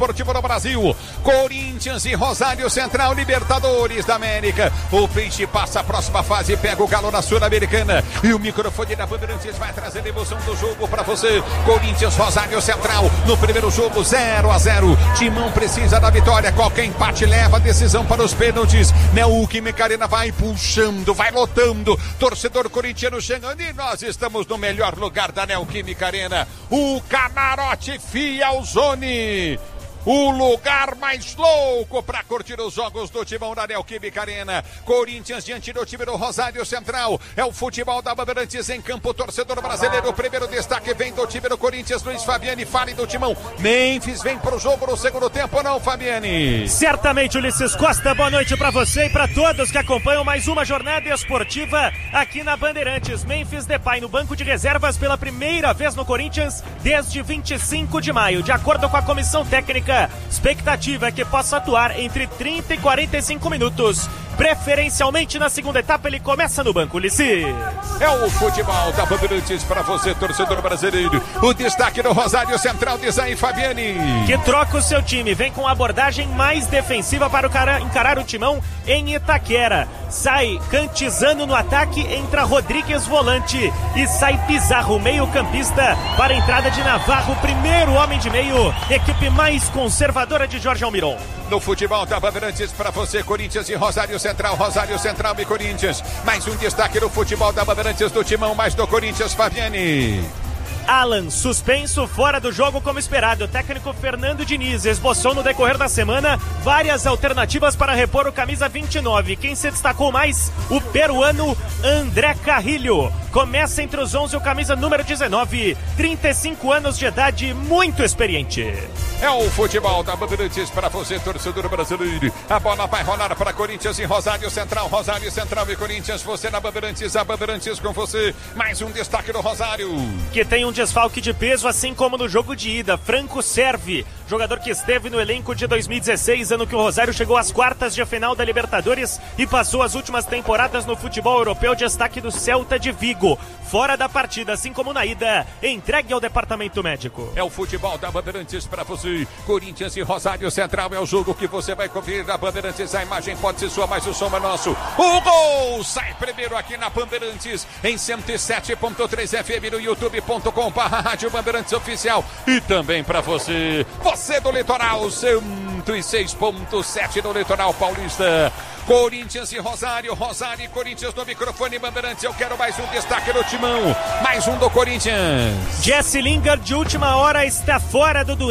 esportivo no Brasil. Corinthians e Rosário Central, Libertadores da América. O Peixe passa a próxima fase, pega o Galo na Sul-Americana. E o microfone da Bandeirantes vai trazer a emoção do jogo para você. Corinthians, Rosário Central, no primeiro jogo 0-0. Timão precisa da vitória, qualquer empate leva a decisão para os pênaltis. Neoquímica Arena vai puxando, vai lotando. Torcedor corintiano chegando e nós estamos no melhor lugar da Neoquímica Arena. O Camarote Fialzone. O lugar mais louco para curtir os jogos do Timão da Neoquímica Arena. Corinthians diante do time do Rosário Central. É o futebol da Bandeirantes em campo. Torcedor brasileiro, o primeiro destaque vem do time do Corinthians. Luiz Fabiani, fale do Timão. Memphis vem pro jogo no segundo tempo, não, Fabiani? Certamente, Ulisses Costa, boa noite para você e para todos que acompanham mais uma jornada esportiva aqui na Bandeirantes. Memphis Depay no banco de reservas pela primeira vez no Corinthians desde 25 de maio. De acordo com a comissão técnica, expectativa é que possa atuar entre 30 e 45 minutos. Preferencialmente na segunda etapa ele começa no banco, Ulisses. É o futebol da Bandeirantes para você, torcedor brasileiro. O destaque do Rosário Central de Zé Fabiani. Que troca o seu time, vem com abordagem mais defensiva para encarar o Timão em Itaquera. Sai Cantizano no ataque, entra Rodrigues volante e sai Pizarro, meio campista, para a entrada de Navarro, primeiro homem de meio, equipe mais conservadora de Jorge Almiron. No futebol da Bandeirantes para você, Corinthians e Rosário Central e Corinthians. Mais um destaque no futebol da Bandeirantes do Timão, mais do Corinthians, Fabiani. Alan, suspenso fora do jogo como esperado. O técnico Fernando Diniz esboçou no decorrer da semana várias alternativas para repor o camisa 29. Quem se destacou mais? O peruano André Carrilho. Começa entre os 11 o camisa número 19, 35 anos de idade, muito experiente. É o futebol da Bandeirantes para você, torcedor brasileiro. A bola vai rolar para Corinthians e Rosário Central e Corinthians. Você na Bandeirantes, a Bandeirantes com você. Mais um destaque do Rosário. Que tem um desfalque de peso, assim como no jogo de ida. Franco Servi, jogador que esteve no elenco de 2016, ano que o Rosário chegou às quartas de final da Libertadores e passou as últimas temporadas no futebol europeu. Destaque do Celta de Vigo. Fora da partida, assim como na ida, entregue ao departamento médico. É o futebol da Bandeirantes para você. Corinthians e Rosário Central é o jogo que você vai conferir na Bandeirantes. A imagem pode ser sua, mas o som é nosso. O gol sai primeiro aqui na Bandeirantes, em 107.3 FM no youtube.com/Rádio Bandeirantes Oficial. E também para você, você do Litoral, 106.7 no Litoral Paulista. Corinthians e Rosário e Corinthians no microfone Bandeirantes. Eu quero mais um destaque do Timão, mais um do Corinthians. Jesse Lingard de última hora está fora do duelo.